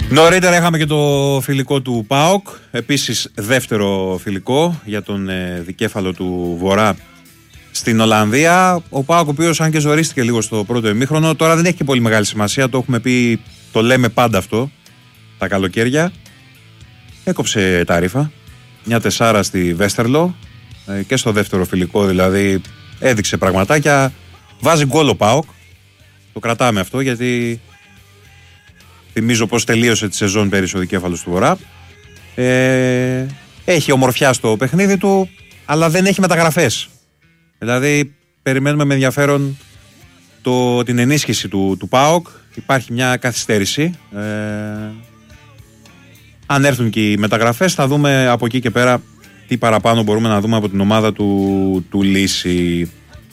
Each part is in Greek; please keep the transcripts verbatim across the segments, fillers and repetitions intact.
Νωρίτερα είχαμε και το φιλικό του ΠΑΟΚ, επίσης δεύτερο φιλικό για τον ε, δικέφαλο του Βορρά στην Ολλανδία. Ο ΠΑΟΚ, ο οποίος αν και ζορίστηκε λίγο στο πρώτο ημίχρονο, τώρα δεν έχει και πολύ μεγάλη σημασία, το έχουμε πει, το λέμε πάντα αυτό τα καλοκαίρια. Έκοψε τα ρήφα, μια τεσσάρα στη Βέστερλο ε, και στο δεύτερο φιλικό, δηλαδή έδειξε πραγματάκια, βάζει γκολ ο ΠΑΟΚ, το κρατάμε αυτό γιατί θυμίζω πως τελείωσε τη σεζόν πέρυσι ο δικέφαλος του Βορρά. Ε, έχει ομορφιά στο παιχνίδι του, αλλά δεν έχει μεταγραφές. Δηλαδή περιμένουμε με ενδιαφέρον το, την ενίσχυση του, του ΠΑΟΚ. Υπάρχει μια καθυστέρηση. Ε, αν έρθουν και οι μεταγραφές θα δούμε από εκεί και πέρα τι παραπάνω μπορούμε να δούμε από την ομάδα του, του Λύση.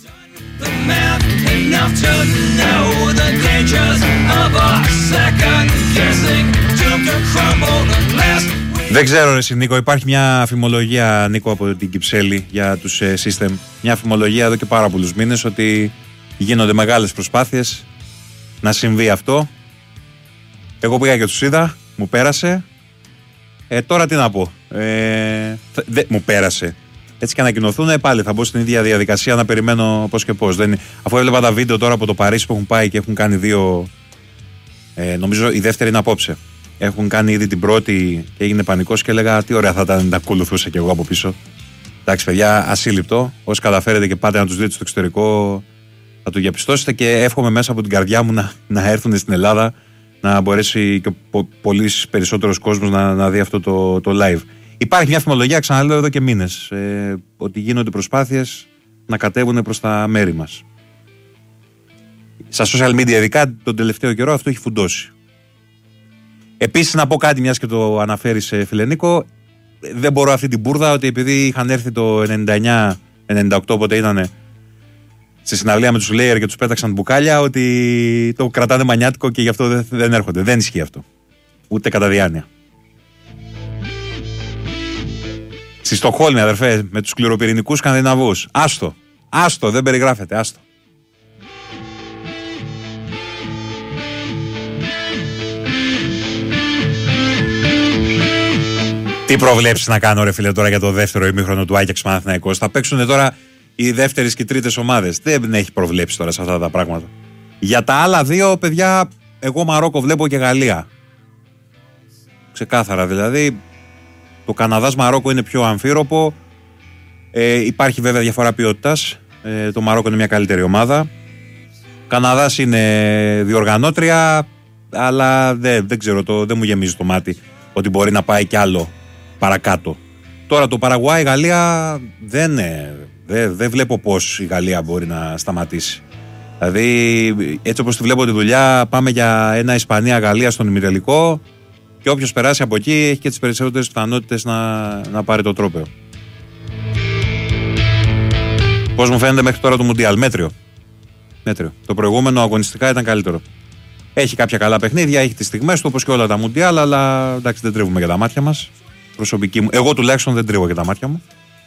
Δεν ξέρω ρε εσύ Νίκο, υπάρχει μια αφημολογία Νίκο από την Κυψέλη για τους ε, System, μια αφημολογία εδώ και πάρα πολλούς μήνες ότι γίνονται μεγάλες προσπάθειες να συμβεί αυτό. Εγώ πήγα και τους είδα, μου πέρασε. Ε, τώρα τι να πω, ε, δε, μου πέρασε. Έτσι και ανακοινωθούν, πάλι θα μπω στην ίδια διαδικασία να περιμένω πώς και πώς. Δεν, αφού έβλεπα τα βίντεο τώρα από το Παρίσι που έχουν πάει και έχουν κάνει δύο. Ε, νομίζω η δεύτερη είναι απόψε. Έχουν κάνει ήδη την πρώτη και έγινε πανικός και έλεγα τι ωραία θα ήταν να τα ακολουθούσα κι εγώ από πίσω. Εντάξει, παιδιά, ασύλληπτο. Όσοι καταφέρετε και πάτε να τους δείτε στο εξωτερικό, θα το διαπιστώσετε και εύχομαι μέσα από την καρδιά μου να, να έρθουν στην Ελλάδα να μπορέσει και πο, πολύ περισσότερος κόσμος να, να δει αυτό το, το live. Υπάρχει μια φημολογία, ξαναλέω εδώ και μήνες, ε, ότι γίνονται προσπάθειες να κατέβουν προς τα μέρη μας. Στα social media, ειδικά τον τελευταίο καιρό, αυτό έχει φουντώσει. Επίσης, να πω κάτι, μιας και το αναφέρεις, φίλε Νίκο, δεν μπορώ αυτή την μπουρδα ότι επειδή είχαν έρθει το ενενήντα εννιά ενενήντα οκτώ, όποτε ήτανε, στη συναυλία με τους Λέιερ και τους πέταξαν μπουκάλια, ότι το κρατάνε μανιάτικο και γι' αυτό δεν, δεν έρχονται. Δεν ισχύει αυτό. Ούτε κατά διάνοια. Στη Στοκχόλμη, αδερφέ, με τους σκληροπυρηνικούς Σκανδιναβούς. Άστο. Άστο, δεν περιγράφεται. Άστο. Τι προβλέψεις να κάνω, ρε φίλε, τώρα για το δεύτερο ημίχρονο του Άγιαξ Παναθηναϊκός? Θα παίξουν τώρα οι δεύτερες και οι τρίτες ομάδες. Δεν έχει προβλέψει τώρα σε αυτά τα πράγματα. Για τα άλλα δύο, παιδιά, εγώ Μαρόκο βλέπω και Γαλλία. Ξεκάθαρα δηλαδή. Το Καναδάς Μαρόκο είναι πιο αμφίροπο. Ε, υπάρχει βέβαια διαφορά ποιότητας. Ε, το Μαρόκο είναι μια καλύτερη ομάδα. Ο Καναδάς είναι διοργανώτρια, αλλά δεν, δεν ξέρω, το, δεν μου γεμίζει το μάτι ότι μπορεί να πάει κι άλλο παρακάτω. Τώρα το Παραγουάι, η Γαλλία δεν, δεν, δεν βλέπω πώς η Γαλλία μπορεί να σταματήσει. Δηλαδή, έτσι όπως τη βλέπω τη δουλειά, πάμε για ένα Ισπανία-Γαλλία στον ημιτελικό. Και όποιος περάσει από εκεί έχει και τις περισσότερες πιθανότητες να, να πάρει το τρόπαιο. Πώς μου φαίνεται μέχρι τώρα το Μουντιάλ? Μέτριο. Μέτριο. Το προηγούμενο αγωνιστικά ήταν καλύτερο. Έχει κάποια καλά παιχνίδια, έχει τις στιγμές του όπως και όλα τα Μουντιάλ, αλλά εντάξει, δεν τρίβουμε και τα μάτια μας. Προσωπική μου. Εγώ τουλάχιστον δεν τρίβω και τα μάτια μου.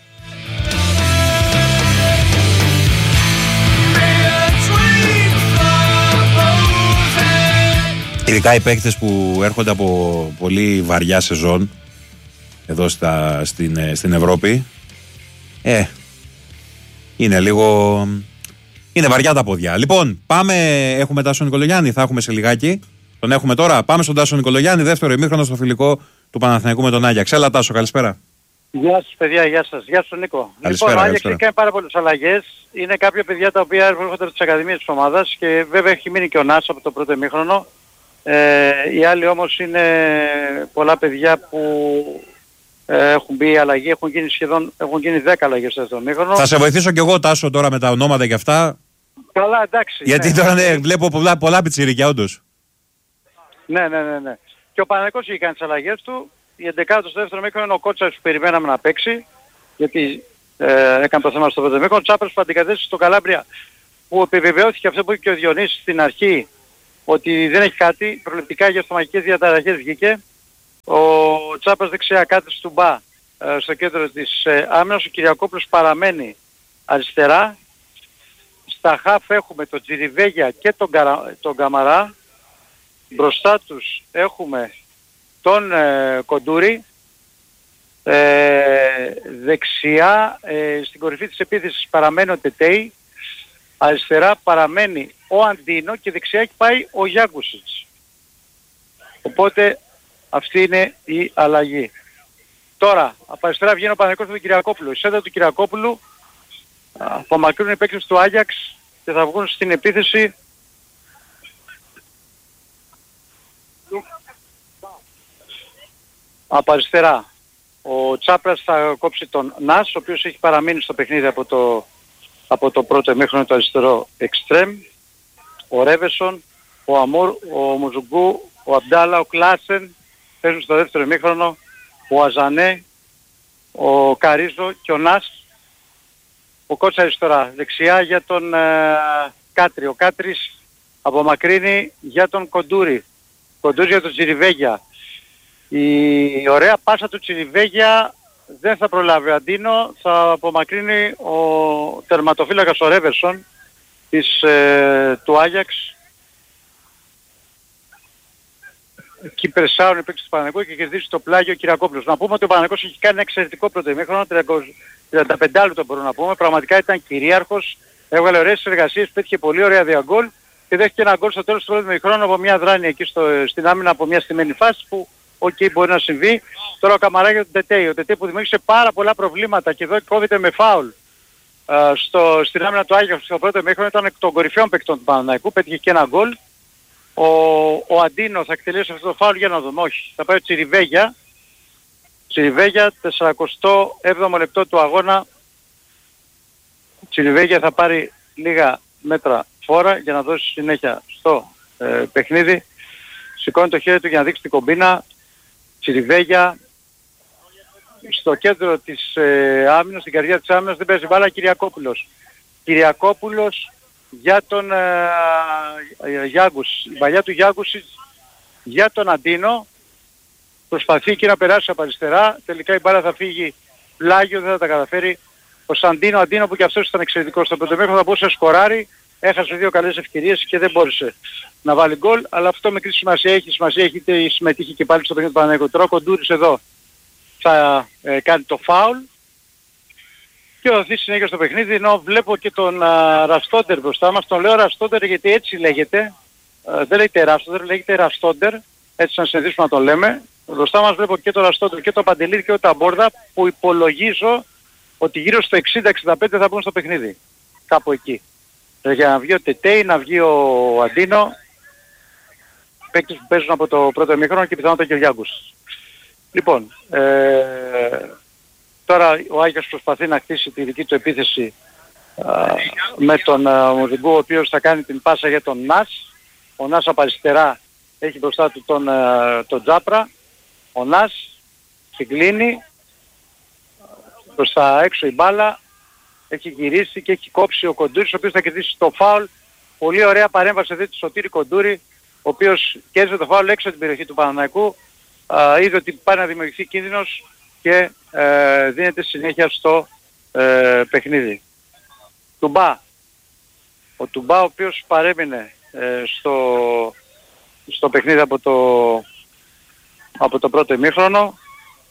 Ειδικά οι παίκτες που έρχονται από πολύ βαριά σεζόν εδώ στα, στην, στην Ευρώπη, ε, είναι λίγο, είναι βαριά τα πόδια. Λοιπόν, πάμε, έχουμε Τάσο Νικολογιάννη, θα έχουμε σε λιγάκι, τον έχουμε τώρα, πάμε στον Τάσο Νικολογιάννη, δεύτερο ημίχρονο στο φιλικό του Παναθηναϊκού με τον Άγιαξ. Έλα Τάσο, καλησπέρα. Γεια σας παιδιά, γεια σας, γεια σου Νίκο. Καλησπέρα, λοιπόν, ο Άγιαξ έχει κάνει πάρα πολλές αλλαγές, είναι κάποια παιδιά τα οποία έρχονται από τις ακαδημίες της ομάδας και βέβαια έχει μείνει και ο Νάσο από το πρώτο ημίχρονο. Ε, οι άλλοι όμως είναι πολλά παιδιά που ε, έχουν μπει αλλαγή, έχουν γίνει σχεδόν έχουν γίνει δέκα αλλαγές στο δεύτερο ημίχρονο. Θα σε βοηθήσω κι εγώ Τάσο τώρα με τα ονόματα και αυτά. Καλά, εντάξει. Γιατί ναι, τώρα ναι, βλέπω πολλά, πολλά πιτσιρικιά όντως. Ναι, ναι, ναι, ναι. Και ο Παναθηναϊκός έχει κάνει τις αλλαγές του. Η εντεκάδα στο δεύτερο ημίχρονο είναι ο Κότσαρης που περιμέναμε να παίξει, γιατί ε, έκανε το θέμα στο πρώτο ημίχρονο. Τσάπρας που αντικατέστησε στο Καλάμπρια, που επιβεβαιώθηκε αυτό που είπε και ο Διονύσης στην αρχή, ότι δεν έχει κάτι, προληπτικά για στομαχικές διαταραχές βγήκε. Ο Τσάπας δεξιά κάθεται του Μπα ε, στο κέντρο της ε, άμυνας, ο Κυριακόπουλος παραμένει αριστερά. Στα χαφ έχουμε τον Τζιριβέγια και τον, Καρα... τον Καμαρά. Μπροστά τους έχουμε τον ε, Κοντούρη. Ε, δεξιά ε, στην κορυφή της επίθεσης παραμένει ο Τετέι, αριστερά παραμένει ο Αντίνο και δεξιά έχει πάει ο Γιάκουσιτς. Οπότε αυτή είναι η αλλαγή. Τώρα από αριστερά βγαίνει ο Παναθηναϊκός με τον Κυριακόπουλο. Η σέντα του Κυριακόπουλου απομακρύνουν οι παίκτες του Άγιαξ και θα βγουν στην επίθεση από αριστερά. Ο Τσάπρας θα κόψει τον Νας, ο οποίος έχει παραμείνει στο παιχνίδι από το, από το πρώτο ημίχρονο, το αριστερό εξτρέμ. Ο Ρέβεσον, ο Αμούρ, ο Μουζουγκού, ο Αμπτάλα, ο Κλάσεν παίζουν στο δεύτερο ημίχρονο. Ο Αζανέ, ο Καρίζο και ο Νας. Ο Κότς αριστερά. Δεξιά για τον ε, Κάτρι. Ο Κάτρις απομακρύνει για τον Κοντούρη. Κοντούρη για τον Τσιριβέγια. Η ωραία πάσα του Τσιριβέγια δεν θα προλάβει ο Αντίνο, θα απομακρύνει ο τερματοφύλακας ο Ρέβερσον της, ε, του Άγιαξ. Εκεί περσάρουν οι παίκτες του Παναθηναϊκού και κερδίσει το πλάγιο ο Κυριακόπουλος. Να πούμε ότι ο Παναθηναϊκός έχει κάνει ένα εξαιρετικό πρώτο ημίχρονο, τριάντα πέντε λεπτό μπορούμε να πούμε. Πραγματικά ήταν κυρίαρχος, έβγαλε ωραίες εργασίες, πέτυχε πολύ ωραία δύο γκολ και δέχτηκε ένα γκολ στο τέλος του πρώτου ημίχρονου από μια δράνη εκεί στο, στην άμυνα από μια στημένη φάση που οκ, okay, μπορεί να συμβεί. Τώρα ο Καμαρά για τον Τετέι. Ο Τετέι που δημιούργησε πάρα πολλά προβλήματα και εδώ κόβεται με φάουλ uh, στο, στην άμυνα του Άγιαξ στο πρώτο ημίχρονο, ήταν εκ των κορυφαίων παικτών του Παναθηναϊκού, πέτυχε και ένα γκολ. Ο, ο Αντίνο θα εκτελέσει αυτό το φάουλ, για να δούμε. Όχι, θα πάει ο Τσιριβέγια. Τσιριβέγια, σαράντα έβδομο λεπτό του αγώνα. Τσιριβέγια θα πάρει λίγα μέτρα φόρα για να δώσει συνέχεια στο ε, παιχνίδι. Σηκώνει το χέρι του για να δείξει την κομπίνα. Τσιριβέγια στο κέντρο της ε, άμυνας, στην καρδιά της άμυνας δεν παίζει μπάλα. Κυριακόπουλος. Κυριακόπουλος για τον ε, ε, Γιάγκους. Η παλιά του Γιάγκους για τον Αντίνο. Προσπαθεί και να περάσει από αριστερά. Τελικά η μπάλα θα φύγει πλάγιο, δεν θα τα καταφέρει. Ο Σαντίνο, Αντίνο που και αυτός ήταν εξαιρετικός στο πρωτομήχρονο, θα μπορούσε να σκοράρει. Έχασε δύο καλές ευκαιρίες και δεν μπόρεσε να βάλει γκολ, αλλά αυτό μικρή σημασία έχει. Σημασία έχει είτε συμμετείχε και πάλι στο παιχνίδι του Παναθηναϊκού. Τώρα ο Κοντούρης εδώ θα ε, κάνει το φάουλ και δοθεί συνέχεια στο παιχνίδι, ενώ βλέπω και τον α, Ραστόντερ μπροστά μας. Τον λέω Ραστόντερ γιατί έτσι λέγεται. Α, δεν λέγεται Ραστόντερ, λέγεται Ραστόντερ. Έτσι να συνηθίσουμε να το λέμε. Μπροστά μας βλέπω και τον Ραστόντερ και τον Παντελίδη και τον Ταμπόρδα που υπολογίζω ότι γύρω στο εξήντα εξήντα πέντε θα μπουν στο παιχνίδι. Κάπου εκεί. Για να βγει ο Τετέι, να βγει ο Αντίνο, παίκτες που παίζουν από το πρώτο ημίχρονο και πιθανότατα και ο Γιάγκους. Λοιπόν, ε, τώρα ο Άγιος προσπαθεί να χτίσει τη δική του επίθεση α, με τον Μουδιγκού, ο οποίος θα κάνει την πάσα για τον Νας. Ο Νας από αριστερά έχει μπροστά του τον, τον Τζάπρα. Ο Νας την κλείνει, προς τα έξω η μπάλα. Έχει γυρίσει και έχει κόψει ο Κοντούρης, ο οποίος θα κερδίσει το φάουλ. Πολύ ωραία παρέμβαση εδώ του Σωτήρη Κοντούρη, ο οποίος κέρδισε το φάουλ έξω από την περιοχή του Παναθηναϊκού. Α, είδε ότι πάει να δημιουργηθεί κίνδυνος και ε, δίνεται συνέχεια στο ε, παιχνίδι. Τουμπά. Ο Τουμπά, ο οποίος παρέμεινε ε, στο, στο παιχνίδι από το, από το πρώτο ημίχρονο.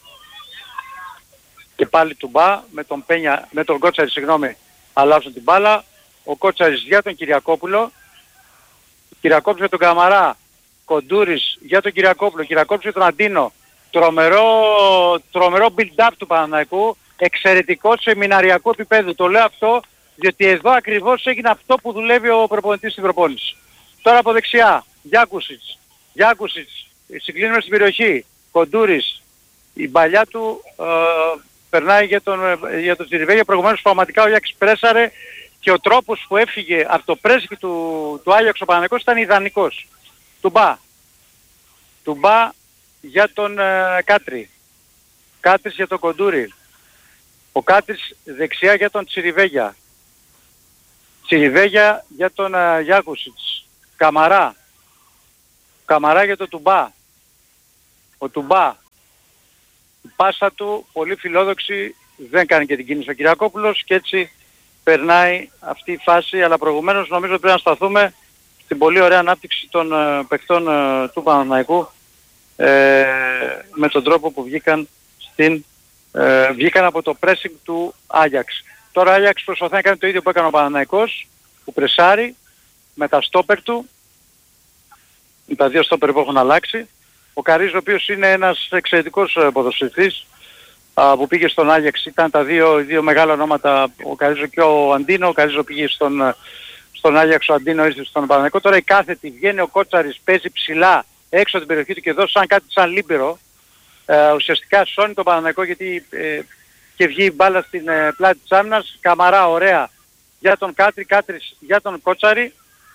Και πάλι Τουμπά με τον, Πένια, με τον Κότσαρη, συγγνώμη, αλλάζουν την μπάλα. Ο Κότσαρης για τον Κυριακόπουλο. Κυριακόπουλος για τον Καμαρά. Κοντούρης για τον Κυριακόπουλο. Κυριακόπουλος για τον Αντίνο. Τρομερό, τρομερό build-up του Παναθηναϊκού. Εξαιρετικό σε μιναριακό επίπεδο. Το λέω αυτό διότι εδώ ακριβώς έγινε αυτό που δουλεύει ο προπονητής στην προπόνηση. Τώρα από δεξιά. Γιάκουσιτς. Γιάκουσιτς. Συγκλίνουμε στην περιοχή. Κοντούρης. Η παλιά του ε, περνάει για τον, για τον Τσιριβέγια. Προηγουμένως πραγματικά ο Γιάκης πρέσαρε και ο τρόπος που έφυγε από το πρέσικι του, του Άγιαξ ο Παναθηναϊκός ήταν ιδανικός. Τουμπά. Τουμπά για τον ε, Κάτρι. Κάτρις για τον Κοντούρη. Ο Κάτρις δεξιά για τον Τσιριβέγια. Τσιριβέγια για τον ε, Γιάκουσιτς. Καμαρά. Καμαρά για τον Τουμπά. Ο Τουμπά. Η πάσα του πολύ φιλόδοξη, δεν κάνει και την κίνηση ο Κυριακόπουλος και έτσι περνάει αυτή η φάση, αλλά προηγουμένως νομίζω πρέπει να σταθούμε στην πολύ ωραία ανάπτυξη των ε, παιχτών ε, του Παναθηναϊκού. Ε, με τον τρόπο που βγήκαν, στην, ε, βγήκαν από το pressing του Άγιαξ. Τώρα ο Άγιαξ προσπαθεί να κάνει το ίδιο που έκανε ο Παναθηναϊκός, που πρεσάρει με τα στόπερ του, με τα δύο στόπερ που έχουν αλλάξει. Ο Καρίζο, ο οποίος είναι ένας εξαιρετικός ποδοσφαιριστής, που πήγε στον Άγιαξ, ήταν τα δύο, δύο μεγάλα ονόματα, ο Καρίζο και ο Αντίνο. Ο Καρίζο πήγε στον, στον Άγιαξ, ο Αντίνο ήρθε στον Παναθηναϊκό. Τώρα η κάθετη βγαίνει ο Κότσαρης, παίζει ψηλά έξω από την περιοχή του και εδώ σαν κάτι σαν λίμπερο. Ε, ουσιαστικά σώνει τον Παναθηναϊκό γιατί ε, και βγει η μπάλα στην ε, πλάτη της άμυνας. Καμαρά ωραία για τον Κάτρι, Κάτρις για τον Κότσαρη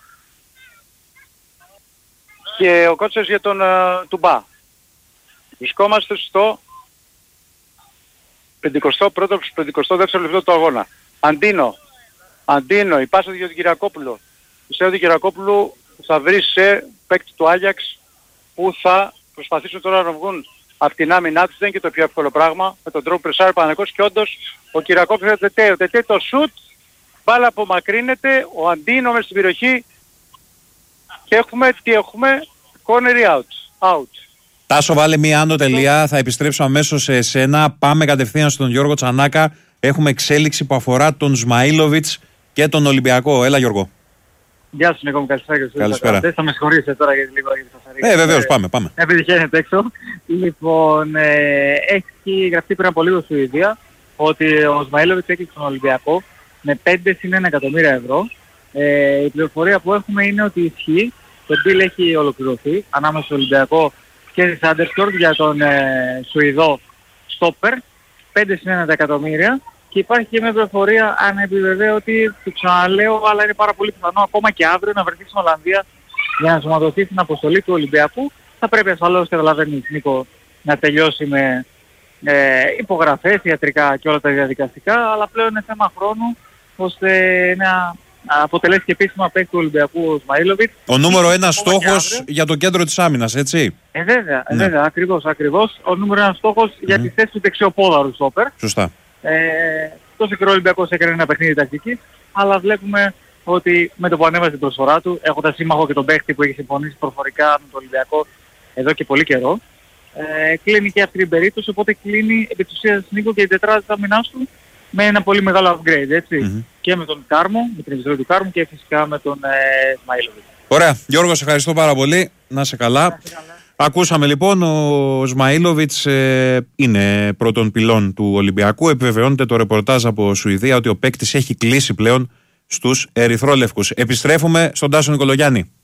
και ο Κότσαρης για τον ε, Τουμπά. Βρισκόμαστε στο πενηκοστό πρώτο πενηκοστό δεύτερο λεπτό του αγώνα. Αντίνο, Αντίνο, η πάσα για τον Κυριακόπουλο. Πιστεύω ότι ο Κυριακόπουλου θα βρει σε παίκτη του Άγιαξ που θα προσπαθήσουν τώρα να βγουν από την άμυνά τους. Δεν είναι και το πιο εύκολο πράγμα με τον τρόπο πρεσάρει ο Παναθηναϊκός και όντως ο Κυριακόπουλος είναι τετέ. Ο τετέ το σουτ, μπάλα απομακρύνεται, ο Αντίνο μες στην περιοχή και έχουμε, τι έχουμε, corner out. out. Τάσο, βάλε μία άνω τελεία. Θα επιστρέψω αμέσως σε εσένα. Πάμε κατευθείαν στον Γιώργο Τσανάκα. Έχουμε εξέλιξη που αφορά τον Σμαΐλοβιτς και τον Ολυμπιακό. Έλα, Γιώργο. Γεια σου, Νίκο μου, καλησπέρα. Καλησπέρα. Θα με συγχωρήσετε τώρα γιατί λίγο γιατί θα σας Ε, βεβαίως, πάμε, πάμε. Επειδή χαίνεται έξω. Λοιπόν, ε, έχει γραφτεί πριν από λίγο στη Σουηδία ότι ο Σμαΐλοβιτς έκλεισε τον Ολυμπιακό με πέντε συν ένα εκατομμύρια ευρώ. Ε, η πληροφορία που έχουμε είναι ότι ισχύει. Το deal έχει ολοκληρωθεί ανάμεσα στο Ολυμπιακό και τη Σάντερσορντ για τον ε, Σουηδό στόπερ, πέντε συν ένα εκατομμύρια, και υπάρχει και μια πληροφορία, αν επιβεβαίω, ότι το ξαναλέω, αλλά είναι πάρα πολύ πιθανό ακόμα και αύριο να βρεθεί στην Ολλανδία για να σωματωθεί στην αποστολή του Ολυμπιακού. Θα πρέπει ασφαλώς, καταλαβαίνεις, Νίκο, να τελειώσει με ε, υπογραφές, ιατρικά και όλα τα διαδικαστικά, αλλά πλέον είναι θέμα χρόνου ώστε να αποτελέσει και επίσημα παίκτη του Ολυμπιακού ο Σμαΐλοβιτς. Ο νούμερο ένα στόχος για το κέντρο της άμυνας, έτσι. Ε, βέβαια, ναι. βέβαια, ακριβώς, ακριβώς. Ο νούμερο ένα στόχος mm. για τη θέση του δεξιοπόδαρου στόπερ. Σωστά. Ε, τόσο καιρό ο Ολυμπιακός έκανε ένα παιχνίδι τακτικής, αλλά βλέπουμε ότι με το που ανέβασε την προσφορά του, έχοντας σύμμαχο και τον παίκτη που έχει συμφωνήσει προφορικά με τον Ολυμπιακό εδώ και πολύ καιρό, ε, κλείνει και αυτή την περίπτωση, οπότε κλείνει επί της ουσίας, Νίκο, και η τετράδα της άμυνάς του με ένα πολύ μεγάλο upgrade, έτσι. Mm-hmm. Και με τον Κάρμο, με την επιστροφή του Κάρμου και φυσικά με τον ε, Σμαΐλοβιτς. Ωραία. Γιώργο, σε ευχαριστώ πάρα πολύ. Να σε καλά. Να σε καλά. Ακούσαμε λοιπόν, ο Σμαΐλοβιτς ε, είναι πρώτον πυλών του Ολυμπιακού. Επιβεβαιώνεται το ρεπορτάζ από Σουηδία ότι ο παίκτης έχει κλείσει πλέον στους ερυθρόλευκους. Επιστρέφουμε στον Τάσο Νικολογιάννη.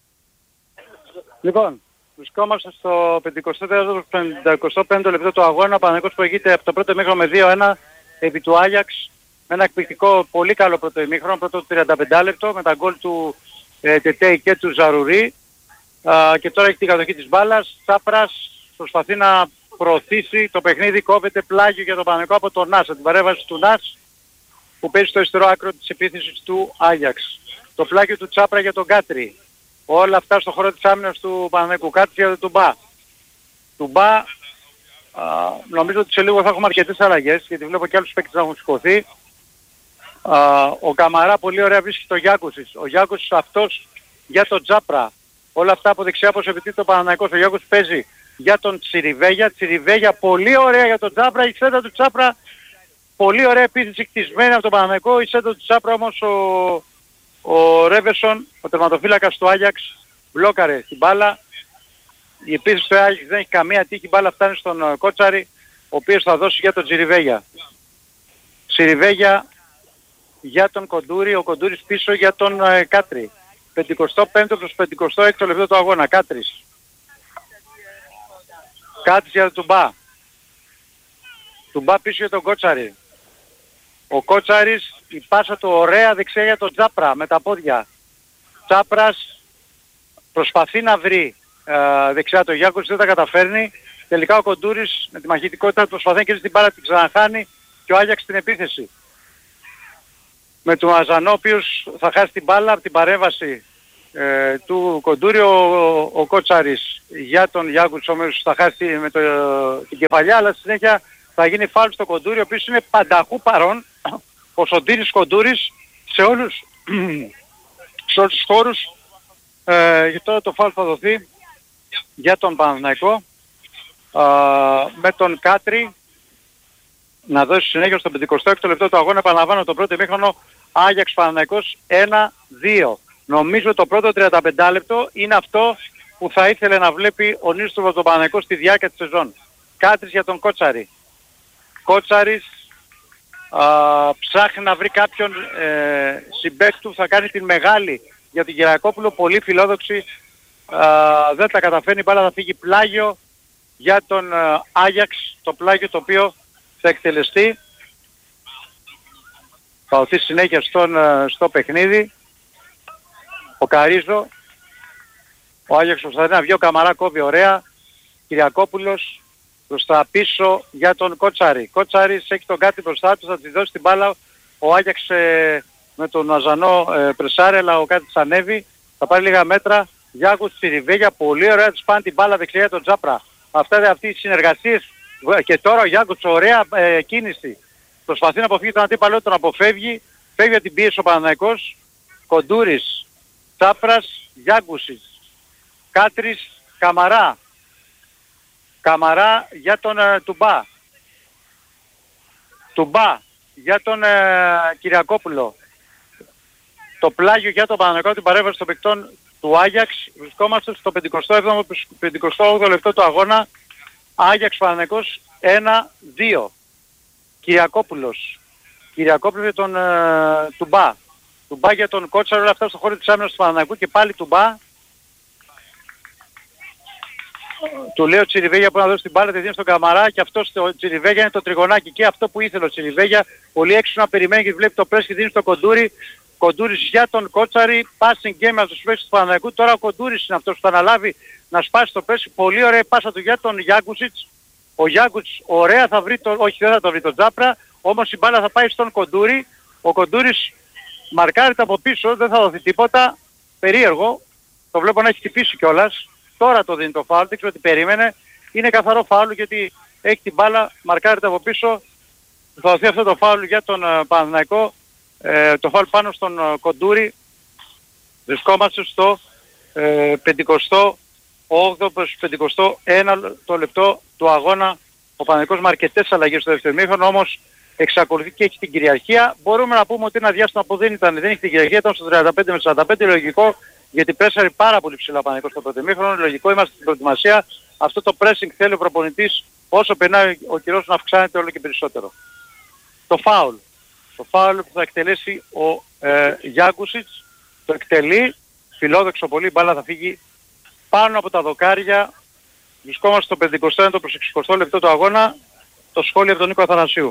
Λοιπόν, βρισκόμαστε στο πενηκοστό πέμπτο λεπτό του αγώνα. Ο Παναθηναϊκός προηγείται από το πρώτο ημίχρονο με δύο ένα επί του Άγιαξ. Με ένα εκπληκτικό, πολύ καλό πρώτο ημίχρονο, πρώτο τριάντα πέντε λεπτό, με τα γκολ του ε, Τετέι και του Ζαρουρί. Uh, και τώρα έχει την κατοχή της μπάλας. Τσάπρας προσπαθεί να προωθήσει το παιχνίδι, κόβεται πλάγιο για τον Παναθηναϊκό από τον Νας, από την παρέμβαση του Νας που παίζει στο αριστερό άκρο της επίθεσης του Άγιαξ. Το πλάγιο του Τσάπρα για τον Κάτρι. Όλα αυτά στο χώρο της άμυνας του Παναθηναϊκού. Κάτρι για τον Τουμπά. Τουμπά, uh, νομίζω ότι σε λίγο θα έχουμε αρκετές αλλαγές, γιατί βλέπω και άλλους παίκτες να έχουν σηκωθεί. Uh, ο Καμαρά πολύ ωραία βρίσκει το Γιάκουσης. Ο Γιάκουσης αυτός για τον Τσάπρα. Όλα αυτά από δεξιά όπως επιτύχει το Παναθηναϊκός. Ο Γιώργος παίζει για τον Τσιριβέγια. Τσιριβέγια πολύ ωραία για τον Τσάπρα. Η σέντα του Τσάπρα πολύ ωραία επίθεση κτισμένη από τον Παναθηναϊκό. Η σέντα του Τσάπρα όμως ο, ο Ρέβεσον, ο τερματοφύλακας του Άγιαξ, μπλόκαρε την μπάλα. Η επίθεση του Άγιαξ δεν έχει καμία τύχη. Η μπάλα φτάνει στον Κότσαρη, ο οποίος θα δώσει για τον Τσιριβέγια. Τσιριβέγια για τον Κοντούρη. Ο Κοντούρης πίσω για τον ε, Κάτρι. πενηκοστό πέμπτο προς πενηκοστό έκτο λεπτό του αγώνα. Κάτρις. Κάτρις για τον Τουμπά. Τουμπά πίσω για τον Κότσαρη. Ο Κότσαρης, η πάσα του ωραία δεξιά για τον Τσάπρα με τα πόδια. Τσάπρας προσπαθεί να βρει ε, δεξιά το Γιάκος, δεν τα καταφέρνει. Τελικά ο Κοντούρης με τη μαχητικότητα προσπαθεί και την μπάλα την ξαναχάνει και ο Άγιαξ την επίθεση. Με τον Αζανό, ο οποίος θα χάσει την μπάλα από την παρέμβαση ε, του Κοντούρη. Ο, ο, ο Κότσαρης για τον Γιάκουτς όμως θα χάσει με το, την κεφαλιά, αλλά στη συνέχεια θα γίνει φάουλ στο Κοντούρη, ο οποίος είναι πανταχού παρόν, ο Σωτήρης Κοντούρης, σε όλους, σε όλους τους χώρους. Ε, και τώρα το φάουλ θα δοθεί για τον Παναθηναϊκό. α, με τον Κάτρι να δώσει συνέχεια στο πενηκοστό έκτο λεπτό του αγώνα. Επαναλαμβάνω το πρώτο ημίχρονο Άγιαξ Παναθηναϊκός ένα δύο. Νομίζω το πρώτο τριάντα πέντε λεπτό είναι αυτό που θα ήθελε να βλέπει ο Νίστροβος τον Παναθηναϊκό στη διάρκεια της σεζόν. Κάτρις για τον Κότσαρη. Κότσαρης α, ψάχνει να βρει κάποιον ε, συμπαίχτη του που θα κάνει την μεγάλη για τον Κυριακόπουλο, πολύ φιλόδοξη. Α, δεν τα καταφέρνει, η μπάλα θα φύγει πλάγιο για τον α, Άγιαξ, το πλάγιο το οποίο θα εκτελεστεί. Θα οθεί συνέχεια στον, στο παιχνίδι. Ο Καρίζο, ο Άγιαξ προσπαθεί να βγει, ο Καμαρά κόβει ωραία. Κυριακόπουλος προς τα πίσω για τον Κότσαρη. Κότσαρης έχει τον κάτι μπροστά του, θα τη δώσει την μπάλα. Ο Άγιαξ ε, με τον Αζανό ε, πρεσάρει, αλλά ο Κάτης ανέβει. Θα πάρει λίγα μέτρα. Γιάκου Τσιριβέγια, πολύ ωραία, τους πάνε την μπάλα δεξιά για τον Τζάπρα. Αυτά αυτοί οι συνεργασίες. Και τώρα ο Γιάκουτς, ωραία ε, κίνηση. Προσπαθεί να αποφύγει τον αντίπαλό, τον αποφεύγει. Φεύγει από την πίεση ο Παναθηναϊκός. Κοντούρης, Τσάπρας, Γιάκουσης, Κάτρης, Καμαρά. Καμαρά για τον ε, Τουμπά. Τουμπά για τον ε, Κυριακόπουλο. Το πλάγιο για τον Παναθηναϊκό, την παρέμβαση των παικτών του Άγιαξ. Βρισκόμαστε στο πενηκοστό έβδομο πενηκοστό όγδοο λεπτό του αγώνα. Άγιαξ Παναθηναϊκός ένα δύο. Κυριακόπουλος. Κυριακόπουλος για τον ε, Τουμπά. Τουμπά για τον Κότσαρο, όλα αυτά στο χώρο της άμυνας του Παναθηναϊκού και πάλι Τουμπά. Του λέει ο Τσιριβέγια που να δώσει την μπάλα, τη δίνει στον Καμαρά και αυτό στο Τσιριβέγια είναι το τριγωνάκι και αυτό που ήθελε ο Τσιριβέγια. Πολύ έξω να περιμένει και βλέπει το πρέσ και δίνει στο Κοντούρι. Κοντούρης για τον Κότσαρη, passing game από τους παίκτες του Παναθηναϊκού. Τώρα ο Κοντούρης είναι αυτός που θα αναλάβει να σπάσει το πρέσ. Πολύ ωραία πάσα του για τον Γιάκουσιτς. Ο Γιάκουσιτς ωραία θα βρει το, όχι δεν θα το βρει τον Τζάπρα, όμως η μπάλα θα πάει στον Κοντούρη. Ο Κοντούρης μαρκάρεται από πίσω, δεν θα δοθεί τίποτα. Περίεργο, το βλέπω να έχει χτυπήσει κιόλας. Τώρα το δίνει το φάουλ, δεν ξέρω τι περίμενε. Είναι καθαρό φάουλ γιατί έχει την μπάλα, μαρκάρεται από πίσω. Θα δοθεί αυτό το φάουλ για τον uh, Παναθηναϊκό. Ε, το φάουλ πάνω στον uh, Κοντούρη. Βρισκόμαστε στο ε, πενηκοστό όγδοο προς πενηκοστό ένα το λεπτό του αγώνα. Ο Παναθηναϊκός με αρκετές αλλαγές στο δεύτερο ημίχρονο, όμως εξακολουθεί και έχει την κυριαρχία. Μπορούμε να πούμε ότι ένα διάστημα που δεν ήταν, δεν έχει την κυριαρχία, ήταν στο τριάντα πέντε με σαράντα πέντε, λογικό, γιατί πρέσαρε πάρα πολύ ψηλά ο Παναθηναϊκός στο πρώτο ημίχρονο. Λογικό, είμαστε στην προετοιμασία. Αυτό το pressing θέλει ο προπονητής, όσο περνάει ο καιρός να αυξάνεται όλο και περισσότερο. Το φάουλ. Το φάουλ που θα εκτελέσει ο ε, Γιάκουσιτς, το εκτελεί, φιλόδοξο πολύ, μπάλα θα φύγει πάνω από τα δοκάρια. Βρισκόμαστε στο πενηκοστό ένατο προς εξηκοστό λεπτό του αγώνα. Το σχόλιο από τον Νίκο Αθανασίου.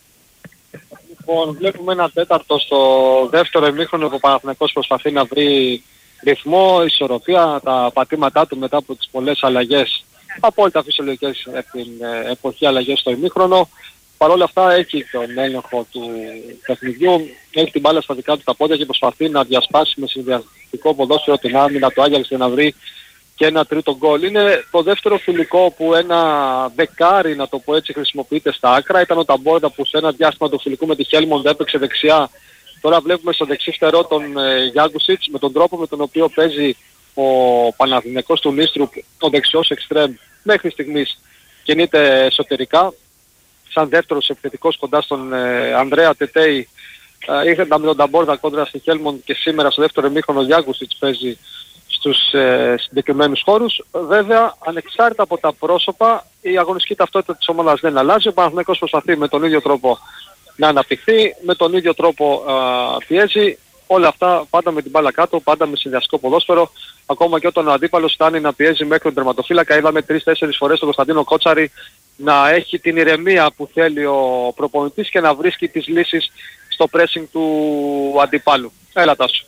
Λοιπόν, βλέπουμε ένα τέταρτο στο δεύτερο ημίχρονο που ο Παναθηναϊκός προσπαθεί να βρει ρυθμό, ισορροπία, τα πατήματά του μετά από τις πολλές αλλαγές, απόλυτα φυσιολογικές από την εποχή αλλαγές στο ημίχρονο. Παρ' όλα αυτά έχει τον έλεγχο του παιχνιδιού, έχει την μπάλα στα δικά του τα πόδια και προσπαθεί να διασπάσει με συνδυαστικό ποδόσφαιρο την άμυνα του Άγιαξ για να βρει και ένα τρίτο γκολ. Είναι το δεύτερο φιλικό που ένα δεκάρι, να το πω έτσι, χρησιμοποιείται στα άκρα. Ήταν ο Ταμπόρδα που σε ένα διάστημα του φιλικού με τη Χέλμοντ έπαιξε δεξιά. Τώρα βλέπουμε στο δεξί φτερό τον ε, Γιάκουσιτς, με τον τρόπο με τον οποίο παίζει ο Παναθηναϊκός του Νίστρου, ο δεξιός εξτρέμ μέχρι στιγμής κινείται εσωτερικά. Σαν δεύτερος επιθετικός κοντά στον ε, Ανδρέα Τετέι, ε, είχε με τον Ταμπόρδα κόντρα στη Χέλμοντ και σήμερα στο δεύτερο ημίχρονο ο Γιάκουσιτς παίζει στους ε, συγκεκριμένους χώρους. Βέβαια, ανεξάρτητα από τα πρόσωπα, η αγωνιστική ταυτότητα της ομάδας δεν αλλάζει. Ο Παναθηναϊκός προσπαθεί με τον ίδιο τρόπο να αναπτυχθεί, με τον ίδιο τρόπο α, πιέζει. Όλα αυτά πάντα με την μπάλα κάτω, πάντα με συνδυαστικό ποδόσφαιρο. Ακόμα και όταν ο αντίπαλος φτάνει να πιέζει μέχρι τον τερματοφύλακα, είδαμε τρεις-τέσσερις φορές τον Κωνσταντίνο Κότσαρη να έχει την ηρεμία που θέλει ο προπονητής και να βρίσκει τις λύσεις στο pressing του αντιπάλου. Έλα Τάσο.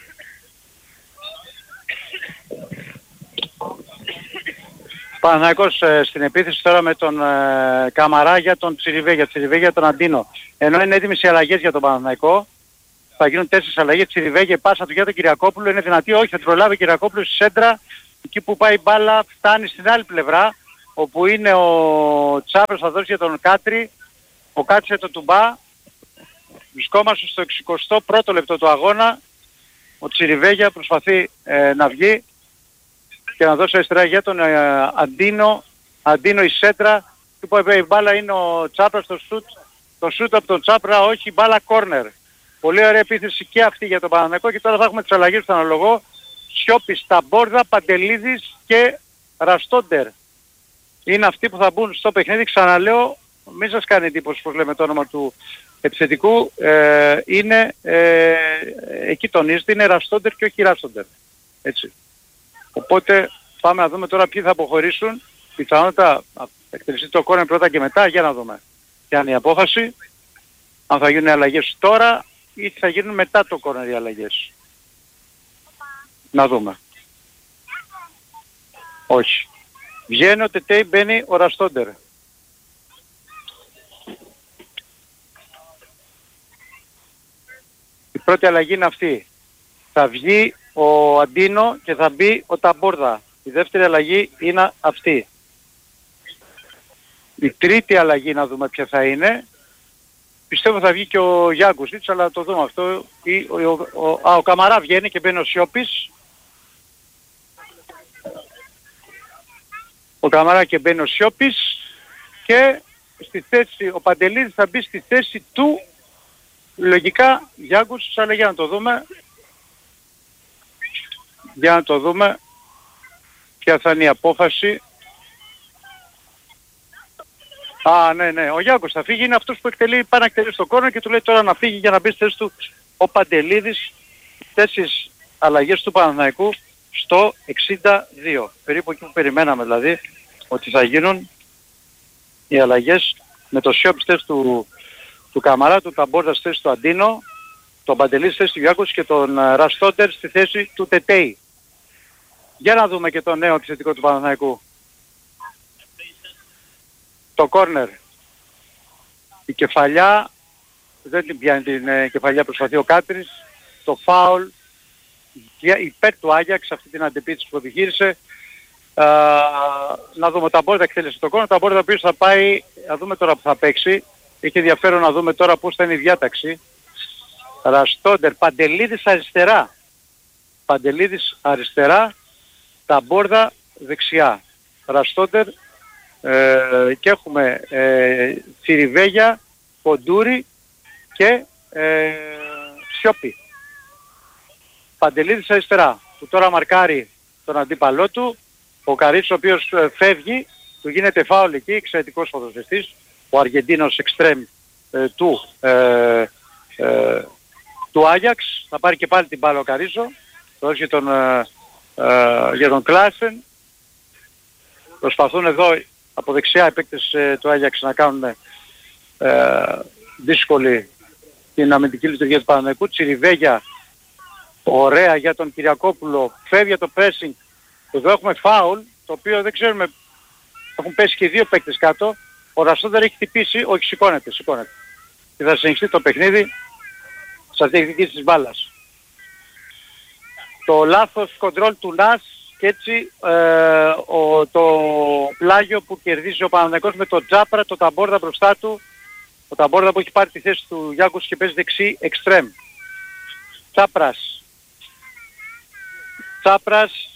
Παναθηναϊκός ε, στην επίθεση τώρα με τον ε, Καμαρά για τον Τσιριβέγια, Τσιριβέγια για τον Αντίνο. Ενώ είναι έτοιμες οι αλλαγές για τον Παναθηναϊκό, θα γίνουν τέσσερις αλλαγές. Τσιριβέγια, η πάσα του για τον Κυριακόπουλο είναι δυνατή, όχι, θα την προλάβει ο Κυριακόπουλος στη σέντρα. Εκεί που πάει η μπάλα φτάνει στην άλλη πλευρά, όπου είναι ο Τσάπρας, θα δώσει για τον Κάτρι, ο Κάτρι για τον Τουμπά. Βρισκόμαστε στο εξηκοστό πρώτο λεπτό του αγώνα. Ο Τσιριβέγια προσπαθεί ε, να βγει και να δώσει αριστερά για τον ε, Αντίνο. Αντίνο η σέντρα, του είπε η μπάλα είναι ο Τσάπρας στο σουτ, το σουτ από τον Τσάπρα, όχι, μπάλα κόρνερ. Πολύ ωραία επίθεση και αυτή για τον Παναθηναϊκό και τώρα θα έχουμε τις αλλαγές του αναλογώ. Σιώπης, Ταμπόρδα, Παντελίδης και Ραστόντερ. Είναι αυτοί που θα μπουν στο παιχνίδι, ξαναλέω, μην σας κάνει εντύπωση πως λέμε το όνομα του επιθετικού, ε, είναι, ε, εκεί τονίζεται, είναι Ραστόντερ και όχι Ράστοντερ. Έτσι. Οπότε πάμε να δούμε τώρα ποιοι θα αποχωρήσουν. Πιθανότητα εκτελεστεί το κόρνερ πρώτα και μετά, για να δούμε ποια είναι η απόφαση. Αν θα γίνουν αλλαγές τώρα ή θα γίνουν μετά το κόρνερ οι αλλαγές. Να δούμε. Όχι. Βγαίνει ο Τετέι, μπαίνει ο Ραστόντερ. Η πρώτη αλλαγή είναι αυτή. Θα βγει ο Αντίνο και θα μπει ο Ταμπόρδα. Η δεύτερη αλλαγή είναι αυτή. Η τρίτη αλλαγή να δούμε ποια θα είναι. Πιστεύω θα βγει και ο Γιάνκουσιτς, αλλά το δούμε αυτό. Ή, ο, ο, ο, α, ο Καμαρά βγαίνει και μπαίνει ο Σιώπης. Ο Καμαρά και μπαίνει ο Σιώπης. Και στη θέση, ο Παντελίδης θα μπει στη θέση του λογικά Γιάνκουσιτς, αλλά για να το δούμε. Για να το δούμε ποια θα είναι η απόφαση. Α, ναι, ναι. Ο Γιάνκος θα φύγει. Είναι αυτός που εκτελεί, πάει να εκτελεί στο κόρνερ και του λέει τώρα να φύγει για να μπει στη θέση του ο Παντελίδης. Τέσσερις αλλαγές του Παναθηναϊκού στο εξήντα δύο. Περίπου εκεί που περιμέναμε δηλαδή ότι θα γίνουν οι αλλαγές με το Σιώπη στη θέση του, του Καμαρά, του Ταμπόρδα στη θέση του Αντίνο, τον Παντελίδη στη θέση του Γιάνκος και τον Ραστόντερ στη θέση του Τετέι. Για να δούμε και το νέο επιθετικό του Παναθηναϊκού. Το κόρνερ. Η κεφαλιά, δεν την πιάνει την ε, κεφαλιά, προσπαθεί ο Κάτρης. Το φάουλ υπέρ του Άγιαξ, αυτή την αντεπίθεση που επιχείρησε. Α, να δούμε, τα Ταμπόρδα εκτέλεσε το κόρνερ. Τα Ταμπόρδα πίσω θα πάει, να δούμε τώρα που θα παίξει. Έχει ενδιαφέρον να δούμε τώρα πώς θα είναι η διάταξη. Ραστόντερ, Παντελίδης αριστερά. Παντελίδης αριστερά. Ταμπόρδα δεξιά. Ραστόντερ ε, και έχουμε ε, Τσιριβέγια, Κοντούρη και ε, Σιώπη. Παντελίδης αριστερά, που τώρα μαρκάρει τον αντίπαλό του. Ο Καρίτσος ο οποίος ε, φεύγει, του γίνεται φάουλ εκεί, εξαιρετικός ποδοσφαιριστής, ο Αργεντίνος εξτρέμ ε, του, ε, ε, του Άγιαξ. Θα πάρει και πάλι την μπάλα ο Καρίτσο, το για τον, ε, ε, για τον Κλάσεν. Προσπαθούν εδώ από δεξιά οι παίκτες ε, του Άγιαξ να κάνουν ε, δύσκολη την αμυντική λειτουργία του Παναθηναϊκού. Τσιριβέγια, ωραία για τον Κυριακόπουλο, φεύγει για το pressing. Εδώ έχουμε φάουλ, το οποίο δεν ξέρουμε, έχουν πέσει και δύο παίκτες κάτω. Ο Ραστόντερ έχει χτυπήσει, όχι σηκώνεται, σηκώνεται. Και θα συνεχιστεί το παιχνίδι στα διεκδικήσεις της μπάλας. Το λάθος κοντρόλ του Νας και έτσι ε, ο, το πλάγιο που κερδίζει ο Παναθηναϊκός με τον Τζάπρα, το Ταμπόρδα μπροστά του. Ο Ταμπόρδα που έχει πάρει τη θέση του Γιάνκους και παίζει δεξί εξτρέμ. Τσάπρας. Τσάπρας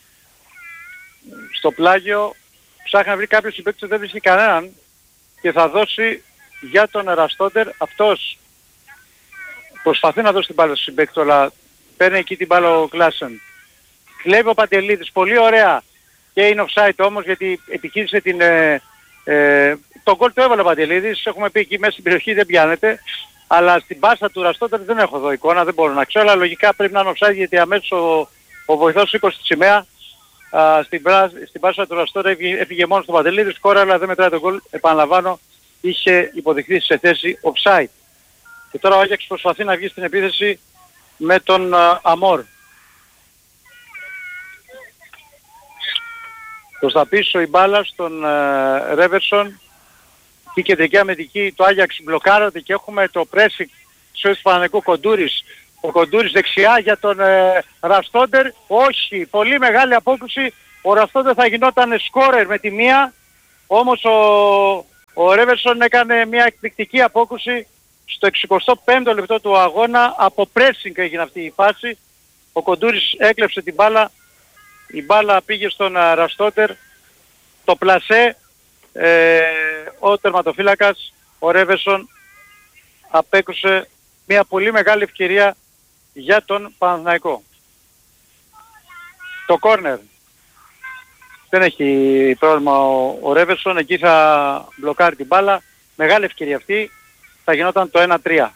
στο πλάγιο ψάχνει να βρει κάποιος συμπαίκτης, δεν βρίσκει κανέναν και θα δώσει για τον Ραστόντερ. Αυτός προσπαθεί να δώσει την μπάλα στο συμπαίκτη, αλλά παίρνει εκεί την μπάλα ο Κλάσεν. Κλέβει ο Παντελίδης, πολύ ωραία, και είναι offside όμως γιατί επιχείρησε την... Ε, ε, τον γκολ το έβαλε ο Παντελίδης, έχουμε πει εκεί μέσα στην περιοχή δεν πιάνεται, αλλά στην πάσα του Ραστόντερ δεν έχω εδώ εικόνα, δεν μπορώ να ξέρω, αλλά λογικά πρέπει να είναι offside γιατί αμέσως ο, ο βοηθός σήκωσε τη σημαία. Uh, στην, στην πάσα του Ραστόντερ έφυγε, έφυγε μόνο στον Παντελίδη, σκόρα, αλλά δεν μετράει τον γκολ. Επαναλαμβάνω, είχε υποδειχθεί σε θέση offside. Και τώρα ο Άγιαξ προσπαθεί να βγει στην επίθεση με τον uh, Αμόρ. Προς τα πίσω η μπάλα στον uh, Ρέβερσον. Η κεντρική αμυντική του Άγιαξ μπλοκάρεται και έχουμε το pressing του Παναθηναϊκού Κοντούρης. Ο Κοντούρης δεξιά για τον ε, Ραστόντερ. Όχι, πολύ μεγάλη απόκριση. Ο Ραστόντερ θα γινόταν σκόρερ με τη μία. Όμως ο, ο Ρέβερσον έκανε μια εκπληκτική απόκριση στο εξηκοστό πέμπτο λεπτό του αγώνα. Από pressing έγινε αυτή η φάση. Ο Κοντούρης έκλεψε την μπάλα. Η μπάλα πήγε στον uh, Ραστόντερ Στο πλασέ ε, ο τερματοφύλακας, ο Ρέβεσον, απέκρουσε μια πολύ μεγάλη ευκαιρία για τον Παναθηναϊκό. Το κόρνερ. Δεν έχει πρόβλημα ο, ο Ρέβεσον, εκεί θα μπλοκάρει την μπάλα. Μεγάλη ευκαιρία αυτή, θα γινόταν το ένα τρία.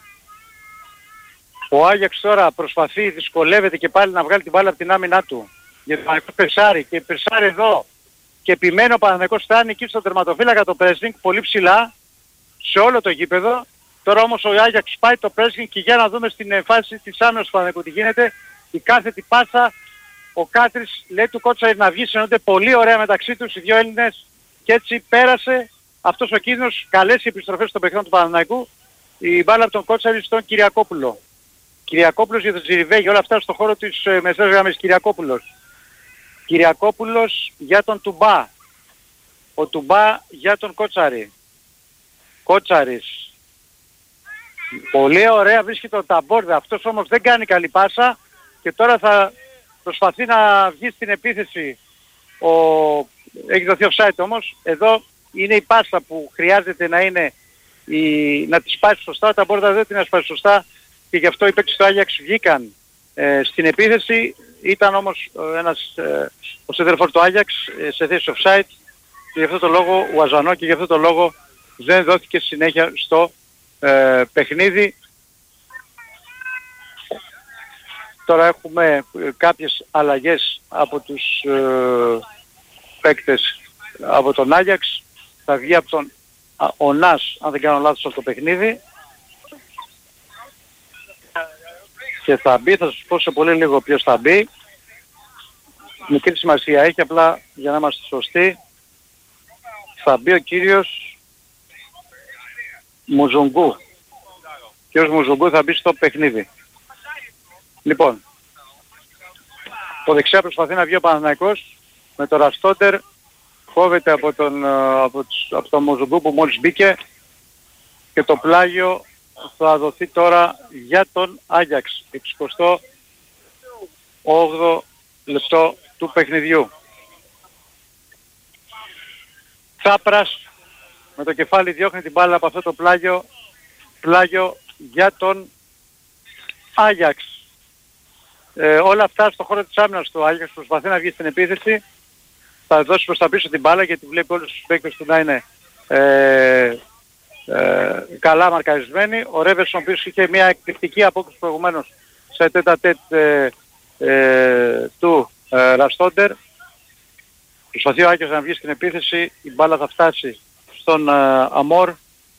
Ο Άγιαξ τώρα προσπαθεί, δυσκολεύεται και πάλι να βγάλει την μπάλα από την άμυνά του. Γιατί ο Παναθηναϊκός περσάρει και περσάρει εδώ. Και επιμένει ο Παναθηναϊκός φτάνει εκεί στο τερματοφύλακα το pressing πολύ ψηλά σε όλο το γήπεδο. Τώρα όμως ο Άγιαξ πάει το pressing και για να δούμε στην φάση της άμυνας του Παναθηναϊκού τι γίνεται. Η κάθετη πάσα, ο Κάτρης λέει του Κότσαρη να βγει, συνεννούνται πολύ ωραία μεταξύ τους οι δύο Έλληνες και έτσι πέρασε αυτός ο κίνδυνος, καλές οι επιστροφές των παιχνών του Παναθηναϊκού. Η μπάλα από τον Κότσαρη στον Κυριακόπουλο. Κυριακόπουλος για τον Τζιριβέγη, όλα αυτά στο χώρο της ε, μεσαίας γραμμής. Κυριακόπουλος. Κυριακόπουλος για τον Τουμπά. Ο Τουμπά για τον Κότσαρη. Κότσαρης. Πολύ ωραία βρίσκει τον Ταμπόρδα. Αυτός όμως δεν κάνει καλή πάσα και τώρα θα προσπαθεί να βγει στην επίθεση. Ο... Έχει δοθεί offside όμως. Εδώ είναι η πάσα που χρειάζεται να είναι η... να τη σπάσει σωστά. Ο Ταμπόρδα δεν την σπάσει σωστά και γι' αυτό οι παίκτες του Άγιαξ βγήκαν ε, στην επίθεση. Ήταν όμως ε, ένας ε, ο σέντερφορ του Άγιαξ ε, σε θέση offside και γι' αυτό το λόγο ο Αζανό και γι' αυτό το λόγο δεν δόθηκε συνέχεια στο ε, παιχνίδι. Τώρα έχουμε ε, κάποιες αλλαγές από τους ε, παίκτες από τον Άγιαξ. Θα βγει από τον α, ο Νας, αν δεν κάνω λάθος, από το παιχνίδι. Και θα μπει, θα σας πω σε πολύ λίγο ποιος θα μπει. Μικρή σημασία έχει, απλά για να είμαστε σωστοί. Θα μπει ο κύριος Μουζουγκού. Ο κύριος Μουζουγκού θα μπει στο παιχνίδι. Λοιπόν, το δεξιά προσπαθεί να βγει ο Παναθηναϊκός με το Ραστόντερ. Κόβεται από τον, από, από τον Μουζουγκού που μόλις μπήκε και το πλάγιο θα δοθεί τώρα για τον Άγιαξ. εξηκοστό όγδοο λεπτό του παιχνιδιού. Τσάπρας με το κεφάλι διώχνει την μπάλα από αυτό το πλάγιο. Πλάγιο για τον Άγιαξ. Ε, όλα αυτά στο χώρο της άμυνας του Άγιαξ, προσπαθεί να βγει στην επίθεση. Θα δώσει προς τα πίσω την μπάλα γιατί βλέπει όλους τους παίκτες του να είναι ε, ε, καλά μαρκαρισμένοι. Ο Ρέβεσον ο οποίος είχε μια εκπληκτική απόκριση προηγουμένως σε τέτα τέτ ε, ε, του ε, Ραστόντερ. Προσπαθεί ο Άγιος να βγει στην επίθεση, η μπάλα θα φτάσει στον ε, Αμόρ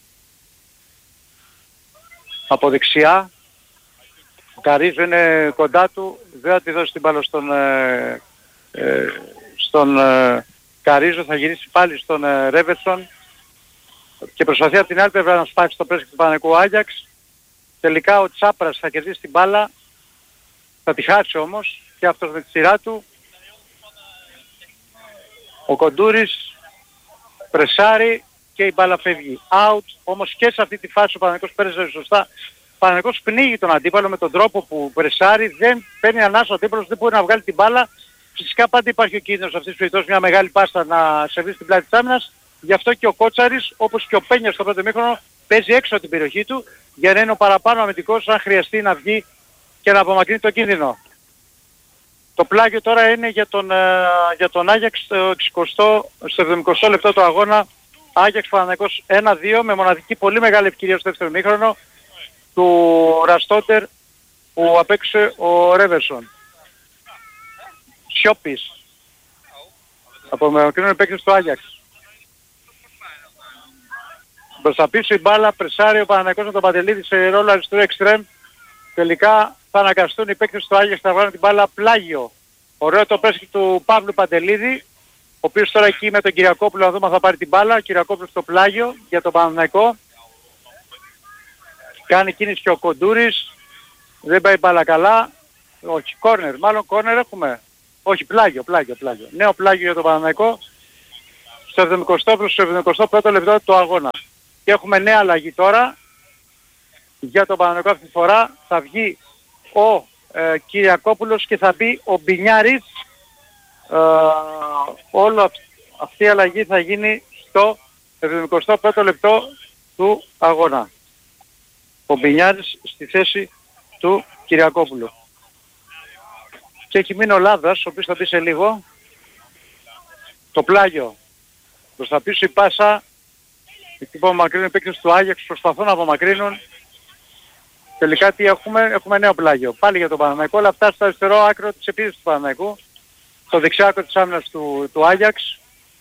από δεξιά. Ο Καρίζο είναι κοντά του, δεν θα τη δώσει την μπάλα στον, ε, ε, στον ε, Καρίζο, θα γυρίσει πάλι στον ε, Ρέβεσον και προσπαθεί από την άλλη πλευρά να σπάσει το πρέσβη του Παναθηναϊκού Άγιαξ. Τελικά ο Τσάπρας θα κερδίσει την μπάλα, θα τη χάσει όμως και αυτός με τη σειρά του. Ο Κοντούρης πρεσάρει και η μπάλα φεύγει out, όμως και σε αυτή τη φάση ο Παναθηναϊκός πέρασε σωστά. Ο Παναθηναϊκός πνίγει τον αντίπαλο με τον τρόπο που πρεσάρει, δεν παίρνει ανάσα ο αντίπαλος, δεν μπορεί να βγάλει την μπάλα. Φυσικά πάντα υπάρχει ο κίνδυνος σε αυτής της περιπτώσεις μια μεγάλη πάστα να σερβίσει στην πλάτη της άμυνας. Γι' αυτό και ο Κότσαρης, όπως και ο Πένιας στο πρώτο ημίχρονο, παίζει έξω από την περιοχή του για να είναι ο παραπάνω αμυντικός αν χρειαστεί να βγει και να απομακρύνει το κίνδυνο. Το πλάγιο τώρα είναι για τον, ε, για τον Άγιαξ στο εξηκοστό, στο εβδομηκοστό λεπτό του αγώνα. Άγιαξ Παναθηναϊκός ένα δύο με μοναδική πολύ μεγάλη ευκαιρία στο δεύτερο ημίχρονο του Ραστόντερ που απέξε ο Ρέβερσον. Σιώπης. Απομακρύνουν παίκτες του Άγιαξ. Προς τα πίσω η μπάλα πρεσάρει ο Παναθηναϊκός με τον Παντελίδη σε ρόλο αριστερού εξτρέμ. Τελικά θα αναγκαστούν οι παίκτες του Άγιαξ να βγάλουν την μπάλα πλάγιο. Ωραίο το πρέσβη του Παύλου Παντελίδη, ο οποίος τώρα εκεί με τον Κυριακόπουλο να δούμε θα πάρει την μπάλα. Ο Κυριακόπουλος στο πλάγιο για τον Παναθηναϊκό. Κάνει κίνηση και ο Κοντούρης. Δεν πάει μπάλα καλά. Όχι, κόρνερ. Μάλλον κόρνερ έχουμε. Όχι, πλάγιο, πλάγιο, πλάγιο. Νέο πλάγιο για τον Παναθηναϊκό. Στο εβδομηκοστό προς το εβδομηκοστό πρώτο λεπτό του αγώνα. Και έχουμε νέα αλλαγή τώρα. Για τον Παναθηναϊκό αυτή τη φορά θα βγει ο ε, Κυριακόπουλος και θα μπει ο Μπινιάρης. Ε, όλο, αυτή η αλλαγή θα γίνει στο εβδομηκοστό πέμπτο λεπτό του αγώνα. Ο Μπινιάρης στη θέση του Κυριακόπουλου. Και έχει μείνει ο Λάδας, ο οποίος θα μπει σε λίγο. Το πλάγιο. Προς τα πίσω η πάσα. Εκεί που απομακρύνουν οι παίκτες του Άγιαξ, προσπαθούν να απομακρύνουν. Τελικά τι έχουμε, έχουμε νέο πλάγιο. Πάλι για τον Παναθηναϊκό, αλλά φτάσει στο αριστερό άκρο της επίθεσης του Παναθηναϊκού. Στο δεξιά άκρο της άμυνας του, του Άγιαξ.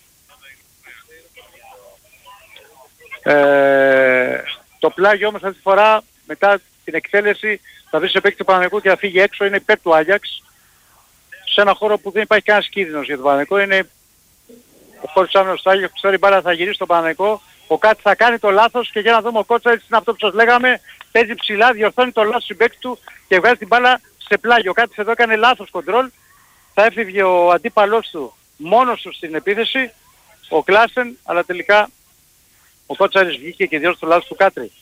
Ε, το πλάγιο όμως αυτή τη φορά μετά την εκτέλεση θα βρει σε παίκτη του Παναθηναϊκού και θα φύγει έξω, είναι υπέρ του Άγιαξ. Σε ένα χώρο που δεν υπάρχει κανένας κίνδυνος για τον Παναθηναϊκό, είναι ο χώρος της άμυνας του Άγιαξ, ξέρει μπάλα θα γυρίσει στον Παναθηναϊκό. Ο Κάτς θα κάνει το λάθος και για να δούμε ο Κότσαρης είναι αυτό που σας λέγαμε, παίζει ψηλά, διορθώνει το λάθος συμπαίκτη του και βγάζει την μπάλα σε πλάγιο. Ο Κάτς εδώ έκανε λάθος κοντρόλ, θα έφυγε ο αντίπαλός του μόνος του στην επίθεση, ο Κλάσεν, αλλά τελικά ο Κότσαρης βγήκε και διόρθωσε το λάθος του Κάτρη.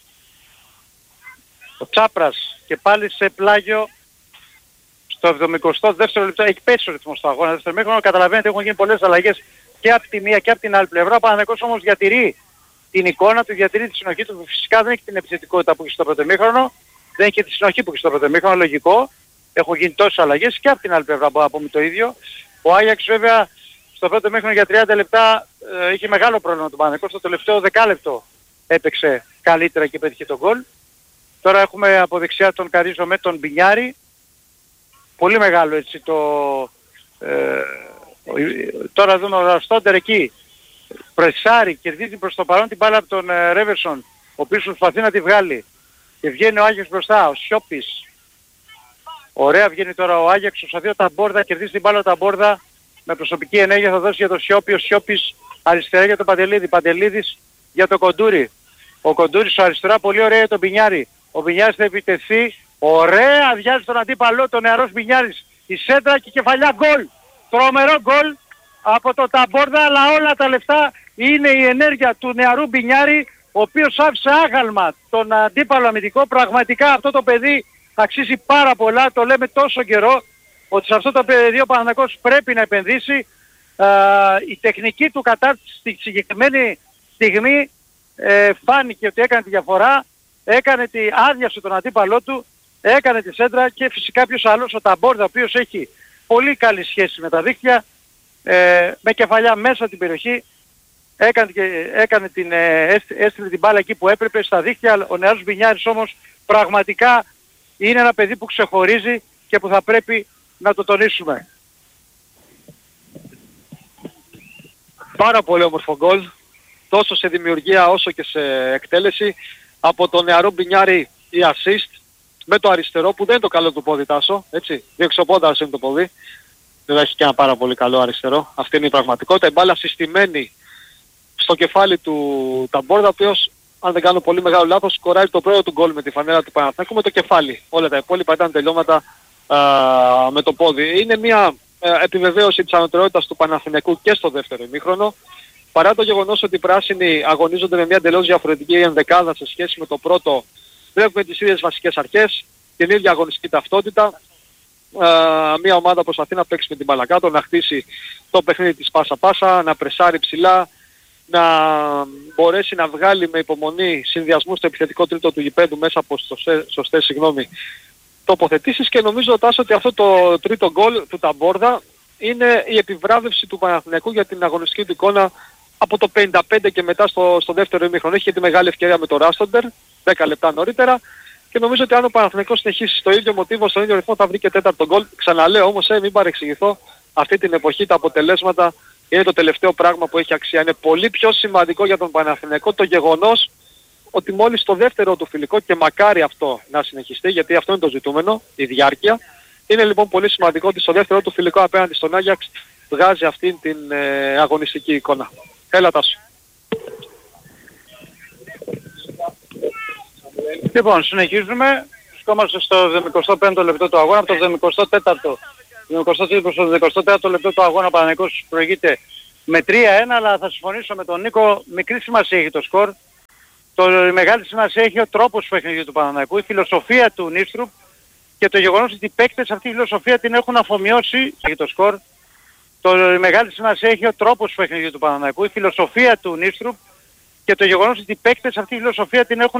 Ο Τσάπρας και πάλι σε πλάγιο στο εβδομηκοστό δεύτερο λεπτό, έχει πέσει ο ρυθμός του αγώνα, δεύτερο μήχρονο, καταλαβαίνετε έχουν γίνει πολλές αλλαγές και από τη μία και από την άλλη πλευρά. Ο Παναθηναϊκός όμως διατηρεί την εικόνα του, διατηρεί τη συνοχή του, φυσικά δεν έχει την επιθετικότητα που έχει στο πρώτο μήχρονο, δεν έχει τη συνοχή που έχει στο πρώτο μήχρονο, λογικό, έχουν γίνει τόσες αλλαγές και από την άλλη πλευρά μπορώ να πούμε το ίδιο. Ο Άγιαξ βέβαια στο πρώτο μήχρονο για τριάντα λεπτά ε, είχε μεγάλο πρόβλημα του Παναθηναϊκού, στο τελευταίο δεκάλεπτο έπαιξε καλύτερα και πέτυχε τον γκολ. Τώρα έχουμε από δεξιά τον Καρίζο με τον Μπινιάρη. Πολύ μεγάλο έτσι το... Ε, τώρα δούμε ο Ραστόντερ εκεί. Πρεσάρει, κερδίζει προς το παρόν την μπάλα από τον ε, Ρέβερσον, ο οποίος προσπαθεί να τη βγάλει. Και βγαίνει ο Άγιαξ μπροστά, ο Σιώπης. Ωραία βγαίνει τώρα ο Άγιαξ, ο δύο Ταμπόρδα, κερδίζει την μπάλα ο Ταμπόρδα. Με προσωπική ενέργεια θα δώσει για τον Σιώπη, ο Σιώπης αριστερά για τον Παντελίδη, Παντελίδης για τον Κοντούρη. Ο Κοντούρης ο αριστερά, πολύ ωραία για τον Μπινιάρη. Ο Μπινιάρης θα επιτεθεί, ωραία αδειάζει τον αντίπαλό, τον νεαρός Μπινιάρης. Η σέντρα και η κεφαλιά γκολ. Τρομερό γκολ από τον Ταμπόρδα, αλλά όλα τα λεφτά είναι η ενέργεια του νεαρού Μπινιάρη, ο οποίος άφησε άγαλμα τον αντίπαλο αμυντικό. Πραγματικά αυτό το παιδί αξίζει πάρα πολλά, το λέμε τόσο καιρό, ότι σε αυτό το παιδί ο Παναθηναϊκός πρέπει να επενδύσει. Α, η τεχνική του κατάρτιση στη συγκεκριμένη στιγμή ε, φάνηκε ότι έκανε τη διαφορά, έκανε τη άδειασε τον αντίπαλό του, έκανε τη σέντρα και φυσικά ποιος άλλος, ο Ταμπόρδα, ο οποίος έχει πολύ καλή σχέση με τα δίχτυα, ε, με κεφαλιά μέσα την περιοχή, έκανε, έκανε την, ε, έστειλε την μπάλα εκεί που έπρεπε στα δίχτυα. Ο νεαρός Μπινιάρης όμως πραγματικά είναι ένα παιδί που ξεχωρίζει και που θα πρέπει να το τονίσουμε. Πάρα πολύ όμορφο γκολ, τόσο σε δημιουργία όσο και σε εκτέλεση. Από τον νεαρό Μπινιάρη η assist με το αριστερό που δεν είναι το καλό του πόδι, Τάσο, έτσι, διεξοπόντας είναι το πόδι, δεν έχει και ένα πάρα πολύ καλό αριστερό, αυτή είναι η πραγματικότητα. Η μπάλα συστημένη στο κεφάλι του Ταμπόρδα, ο οποίος αν δεν κάνω πολύ μεγάλο λάθος σκοράει το πρώτο του γκολ με τη φανέλα του Παναθηναϊκού με το κεφάλι. Όλα τα υπόλοιπα ήταν τελειώματα α, με το πόδι. Είναι μια α, επιβεβαίωση της ανωτερότητας του Παναθηναϊκού και στο δεύτερο ημίχρονο. Παρά το γεγονός ότι οι πράσινοι αγωνίζονται με μια εντελώς διαφορετική ενδεκάδα σε σχέση με το πρώτο, βλέπουμε τις ίδιες βασικές αρχές, την ίδια αγωνιστική ταυτότητα. Uh, μια ομάδα προσπαθεί να παίξει με την μπάλα κάτω, να χτίσει το παιχνίδι της πάσα-πάσα, να πρεσάρει ψηλά, να μπορέσει να βγάλει με υπομονή συνδυασμού στο επιθετικό τρίτο του γηπέδου μέσα από σωστές, σωστές συγγνώμη, τοποθετήσεις, και νομίζω Τάσο ότι αυτό το τρίτο γκολ του Ταμπόρδα είναι η επιβράβευση του Παναθηναϊκού για την αγωνιστική του εικόνα από το πενήντα πέντε και μετά στο, στο δεύτερο ημίχρονο. Είχε τη μεγάλη ευκαιρία με το Ράστοντερ δέκα λεπτά νωρίτερα και νομίζω ότι αν ο Παναθηναϊκός συνεχίσει στο ίδιο μοτίβο, στον ίδιο ρυθμό θα βρει και τέταρτο γκολ. Ξαναλέω όμως, ε, μην παρεξηγηθώ, αυτή την εποχή τα αποτελέσματα είναι το τελευταίο πράγμα που έχει αξία. Είναι πολύ πιο σημαντικό για τον Παναθηναϊκό το γεγονός ότι μόλις το δεύτερο του φιλικό, και μακάρι αυτό να συνεχιστεί, γιατί αυτό είναι το ζητούμενο, η διάρκεια. Είναι λοιπόν πολύ σημαντικό ότι στο δεύτερο του φιλικό απέναντι στον Άγιαξ βγάζει αυτή την ε, αγωνιστική εικόνα. Έλα Τάσο. Λοιπόν, συνεχίζουμε. Βρισκόμαστε στο εβδομηκοστό πέμπτο λεπτό του αγώνα, από το εβδομηκοστό τέταρτο. εβδομηκοστό τρίτο στο εβδομηκοστό τέταρτο λεπτό του αγώνα, ο Παναθηναϊκός προηγείται με τρία ένα, αλλά θα συμφωνήσω με τον Νίκο, μικρή σημασία έχει το σκορ. Το, η μεγάλη σημασία έχει ο τρόπος του παιχνιδιού του Παναθηναϊκού, η φιλοσοφία του Νίστρουπ και το γεγονός ότι οι παίκτες αυτή η φιλοσοφία την έχουν αφομοιώσει για το σκορ. το μεγάλη σημασία έχει ο τρόπος του παιχνιδιού του Παναθηναϊκού, η φιλοσοφία του Νίστρουπ και το γεγονός ότι οι παίκτες αυτή τη φιλοσοφία την έχουν